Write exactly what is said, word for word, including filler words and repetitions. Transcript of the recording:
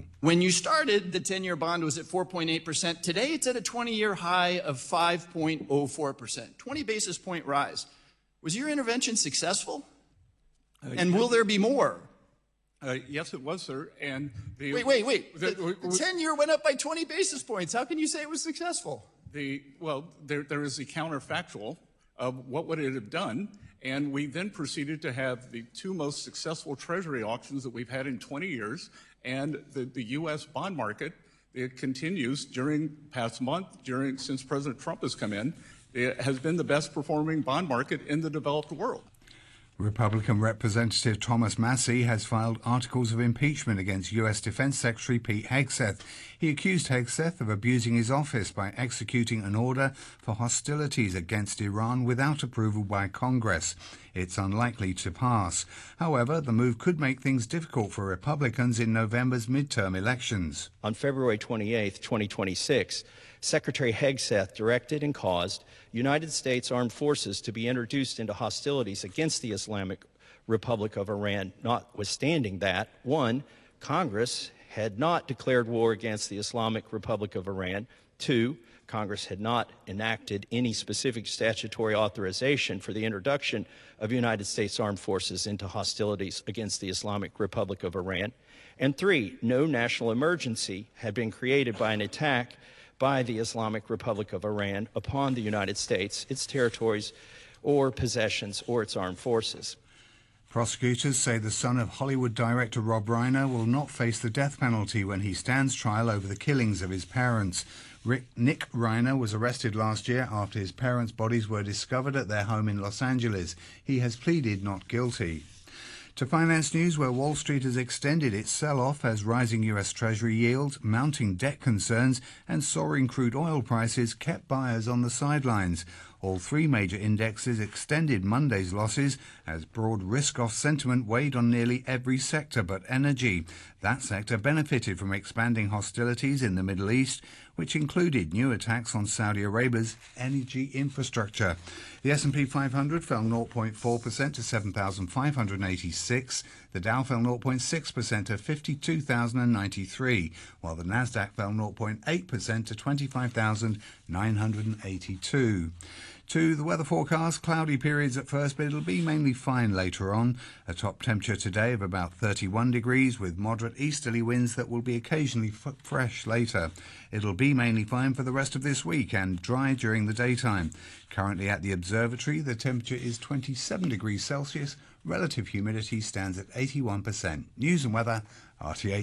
When you started, the ten-year bond was at four point eight percent. Today, it's at a twenty-year high of five point oh four percent, twenty basis point rise. Was your intervention successful? Uh, and will there be more? Uh, yes, it was, sir. And the, wait, wait, wait. The, the, the ten-year went up by twenty basis points. How can you say it was successful? The well, there there is the counterfactual of what would it have done, and we then proceeded to have the two most successful Treasury auctions that we've had in twenty years, and the, the U S bond market, it continues during past month, during since President Trump has come in, it has been the best performing bond market in the developed world. Republican Representative Thomas Massie has filed articles of impeachment against U S Defense Secretary Pete Hegseth. He accused Hegseth of abusing his office by executing an order for hostilities against Iran without approval by Congress. It's unlikely to pass. However, the move could make things difficult for Republicans in November's midterm elections. On February twenty-eighth, twenty twenty-six, Secretary Hegseth directed and caused United States armed forces to be introduced into hostilities against the Islamic Republic of Iran. Notwithstanding that, one, Congress had not declared war against the Islamic Republic of Iran. Two, Congress had not enacted any specific statutory authorization for the introduction of United States armed forces into hostilities against the Islamic Republic of Iran. And three, no national emergency had been created by an attack by the Islamic Republic of Iran upon the United States, its territories, or possessions, or its armed forces. Prosecutors say the son of Hollywood director Rob Reiner will not face the death penalty when he stands trial over the killings of his parents. Rick, Nick Reiner was arrested last year after his parents' bodies were discovered at their home in Los Angeles. He has pleaded not guilty. To finance news, where Wall Street has extended its sell-off as rising U S Treasury yields, mounting debt concerns and soaring crude oil prices kept buyers on the sidelines. All three major indexes extended Monday's losses as broad risk-off sentiment weighed on nearly every sector but energy. That sector benefited from expanding hostilities in the Middle East, which included new attacks on Saudi Arabia's energy infrastructure. The S and P five hundred fell zero point four percent to seven thousand five hundred eighty-six. The Dow fell zero point six percent to fifty-two thousand ninety-three, while the Nasdaq fell zero point eight percent to twenty-five thousand nine hundred eighty-two. To the weather forecast, cloudy periods at first, but it'll be mainly fine later on. A top temperature today of about thirty-one degrees with moderate easterly winds that will be occasionally f- fresh later. It'll be mainly fine for the rest of this week and dry during the daytime. Currently at the observatory, the temperature is twenty-seven degrees Celsius. Relative humidity stands at eighty-one percent. News and weather, R T H.